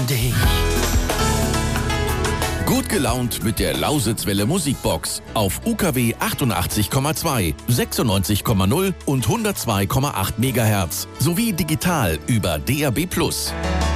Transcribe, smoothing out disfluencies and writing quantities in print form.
dich. Gut gelaunt mit der Lausitzwelle Musikbox auf UKW 88,2, 96,0 und 102,8 MHz sowie digital über DAB+.